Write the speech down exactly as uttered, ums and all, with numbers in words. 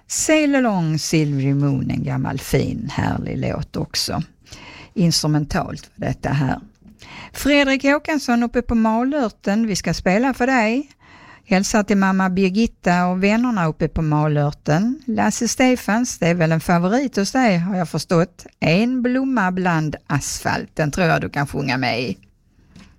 Sail along Silvery Moon, en gammal fin härlig låt också. Instrumentalt var detta här. Fredrik Håkansson uppe på Malörten, vi ska spela för dig. Hälsa till mamma Birgitta och vännerna uppe på Malörten. Lasse Stefans, det är väl en favorit hos dig har jag förstått. En blomma bland asfalt, den tror jag du kan sjunga med i.